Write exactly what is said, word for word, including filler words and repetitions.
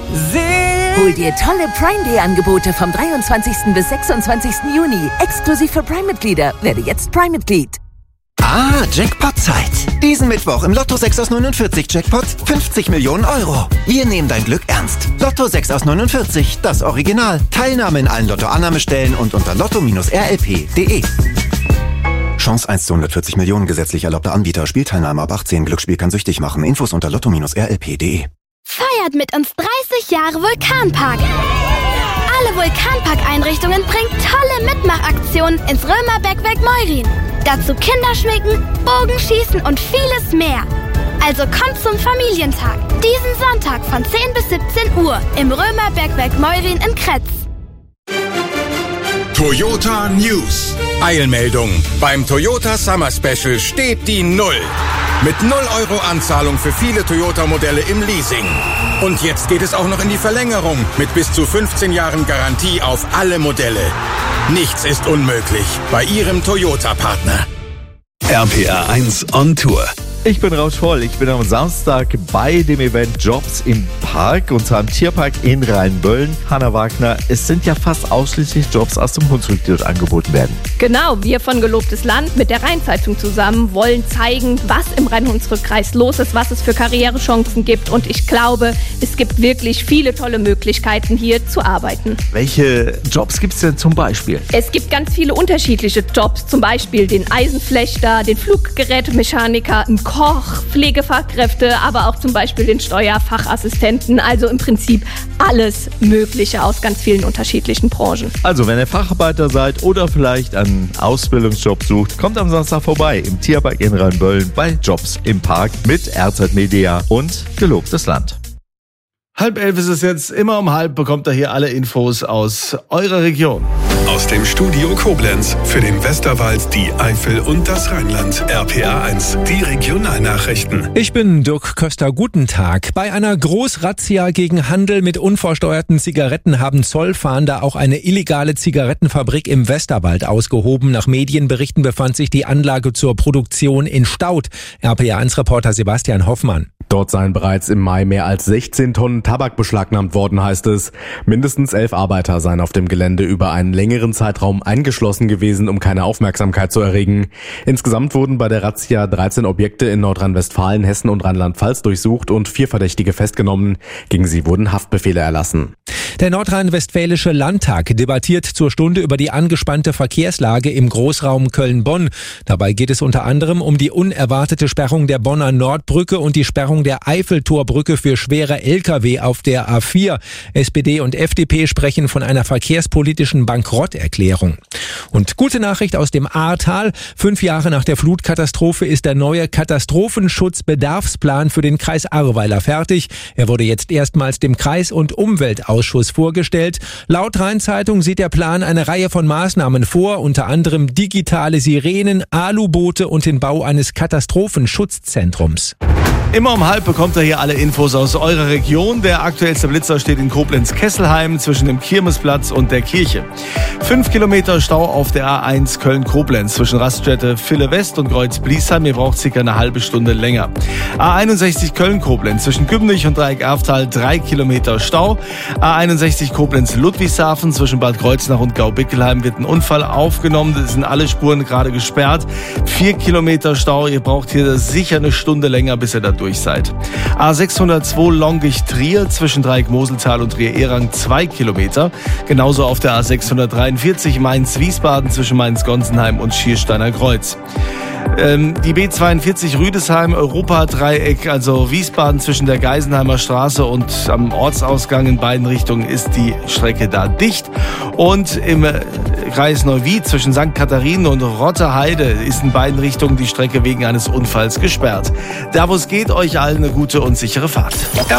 Hol dir tolle Prime Day Angebote vom dreiundzwanzigsten bis sechsundzwanzigsten Juni. Exklusiv für Prime-Mitglieder. Werde jetzt Prime-Mitglied. Ah, Jackpot-Zeit. Diesen Mittwoch im Lotto sechs aus neunundvierzig Jackpot fünfzig Millionen Euro. Wir nehmen dein Glück ernst. Lotto sechs aus neunundvierzig, das Original. Teilnahme in allen Lotto-Annahmestellen und unter lotto R L P punkt de. Chance eins zu hundertvierzig Millionen, gesetzlich erlaubter Anbieter. Spielteilnahme ab achtzehn. Glücksspiel kann süchtig machen. Infos unter lotto R L P punkt de. Feiert mit uns dreißig Jahre Vulkanpark. Alle Vulkanpark-Einrichtungen bringen tolle Mitmachaktionen ins Römerbergwerk Meurin. Dazu Kinderschminken, Bogenschießen und vieles mehr. Also kommt zum Familientag. Diesen Sonntag von zehn bis siebzehn Uhr im Römerbergwerk Meurin in Kretz. Toyota News. Eilmeldung. Beim Toyota Summer Special steht die Null. Mit null Euro Anzahlung für viele Toyota-Modelle im Leasing. Und jetzt geht es auch noch in die Verlängerung mit bis zu fünfzehn Jahren Garantie auf alle Modelle. Nichts ist unmöglich bei Ihrem Toyota-Partner. R P R eins on Tour. Ich bin Rausch Voll. Ich bin am Samstag bei dem Event Jobs im Park, und zwar im Tierpark in Rheinböllen. Hanna Wagner, es sind ja fast ausschließlich Jobs aus dem Hunsrück, die dort angeboten werden. Genau, wir von Gelobtes Land mit der Rheinzeitung zusammen wollen zeigen, was im Rhein-Hunsrück-Kreis los ist, was es für Karrierechancen gibt, und ich glaube, es gibt wirklich viele tolle Möglichkeiten, hier zu arbeiten. Welche Jobs gibt es denn zum Beispiel? Es gibt ganz viele unterschiedliche Jobs, zum Beispiel den Eisenflechter, den Fluggerätemechaniker, einen Koch, Pflegefachkräfte, aber auch zum Beispiel den Steuerfachassistenten. Also im Prinzip alles Mögliche aus ganz vielen unterschiedlichen Branchen. Also wenn ihr Facharbeiter seid oder vielleicht einen Ausbildungsjob sucht, kommt am Samstag vorbei im Tierpark in Rheinböllen bei Jobs im Park mit R Z Media und Gelobtes Land. Halb elf ist es jetzt, immer um halb bekommt ihr hier alle Infos aus eurer Region. Aus dem Studio Koblenz für den Westerwald, die Eifel und das Rheinland. R P R eins, die Regionalnachrichten. Ich bin Dirk Köster, guten Tag. Bei einer Großrazzia gegen Handel mit unversteuerten Zigaretten haben Zollfahnder auch eine illegale Zigarettenfabrik im Westerwald ausgehoben. Nach Medienberichten befand sich die Anlage zur Produktion in Staudt. R P R eins Reporter Sebastian Hoffmann. Dort seien bereits im Mai mehr als sechzehn Tonnen Tabak beschlagnahmt worden, heißt es. Mindestens elf Arbeiter seien auf dem Gelände über einen längeren Zeitraum eingeschlossen gewesen, um keine Aufmerksamkeit zu erregen. Insgesamt wurden bei der Razzia dreizehn Objekte in Nordrhein-Westfalen, Hessen und Rheinland-Pfalz durchsucht und vier Verdächtige festgenommen. Gegen sie wurden Haftbefehle erlassen. Der Nordrhein-Westfälische Landtag debattiert zur Stunde über die angespannte Verkehrslage im Großraum Köln-Bonn. Dabei geht es unter anderem um die unerwartete Sperrung der Bonner Nordbrücke und die Sperrung der Eiffeltorbrücke für schwere L K W auf der A vier. S P D und F D P sprechen von einer verkehrspolitischen Bankrotterklärung. Und gute Nachricht aus dem Ahrtal. Fünf Jahre nach der Flutkatastrophe ist der neue Katastrophenschutzbedarfsplan für den Kreis Ahrweiler fertig. Er wurde jetzt erstmals dem Kreis- und Umweltausschuss vorgestellt. Laut Rheinzeitung sieht der Plan eine Reihe von Maßnahmen vor, unter anderem digitale Sirenen, Aluboote und den Bau eines Katastrophenschutzzentrums. Immer um halb bekommt ihr hier alle Infos aus eurer Region. Der aktuellste Blitzer steht in Koblenz-Kesselheim zwischen dem Kirmesplatz und der Kirche. Fünf Kilometer Stau auf der A eins Köln-Koblenz zwischen Raststätte Ville West und Kreuz-Bliesheim. Ihr braucht circa eine halbe Stunde länger. A einundsechzig Köln-Koblenz zwischen Gümnich und Dreieck-Erftal drei Kilometer Stau. A einundsechzig Koblenz-Ludwigshafen zwischen Bad Kreuznach und Gau-Bickelheim wird ein Unfall aufgenommen. Das sind alle Spuren gerade gesperrt. Vier Kilometer Stau. Ihr braucht hier sicher eine Stunde länger, bis ihr da durch seid. A sechshundertzwei Longich-Trier zwischen Dreieck-Moseltal und Trier-Erang zwei Kilometer. Genauso auf der A sechshundertdreiundvierzig Mainz-Wiesbaden zwischen Mainz-Gonsenheim und Schiersteiner Kreuz. Ähm, die B zweiundvierzig Rüdesheim Europa-Dreieck, also Wiesbaden zwischen der Geisenheimer Straße und am Ortsausgang in beiden Richtungen ist die Strecke da dicht. Und im Kreis Neuwied zwischen Sankt Katharinen und Rotterheide ist in beiden Richtungen die Strecke wegen eines Unfalls gesperrt. Da wo es geht, euch allen eine gute und sichere Fahrt.